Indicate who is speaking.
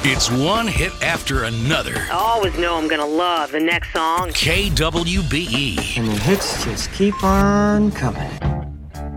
Speaker 1: It's one hit after another.
Speaker 2: I always know I'm gonna love the next song.
Speaker 1: KWBE.
Speaker 3: And the hits just keep on coming.